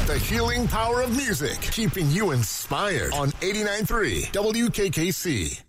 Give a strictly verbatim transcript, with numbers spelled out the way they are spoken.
The healing power of music, keeping you inspired on eighty-nine point three W K K C.